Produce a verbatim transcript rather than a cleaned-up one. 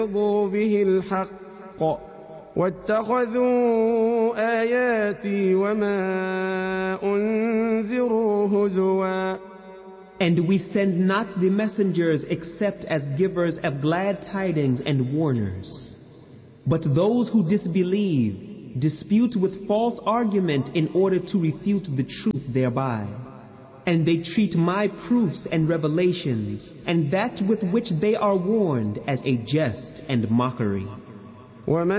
ليرضوا به الحق واتخذوا آياتي وما أنذروا هزوا. And we send not the messengers except as givers of glad tidings and warners. But those who disbelieve dispute with false argument in order to refute the truth thereby. And they treat my proofs and revelations and that with which they are warned as a jest and mockery.